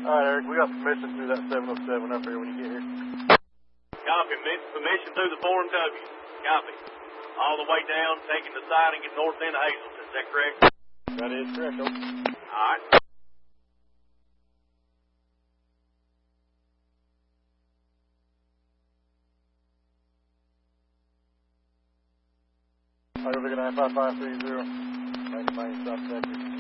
Alright, Eric, we got permission through that 707 up here when you get here. Copy. Permission through the 4W. Copy. All the way down, taking the siding at north end of Hazelton. Is that correct? That is correct, over. All right. Alright, we're looking at 95530. Main South Texas.